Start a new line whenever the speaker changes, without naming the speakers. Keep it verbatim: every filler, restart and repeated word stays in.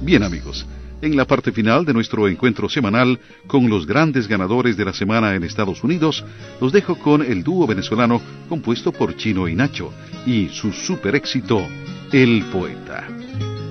Bien, amigos, en la parte final de nuestro encuentro semanal con los grandes ganadores de la semana en Estados Unidos, los dejo con el dúo venezolano compuesto por Chino y Nacho y su super éxito, El Poeta.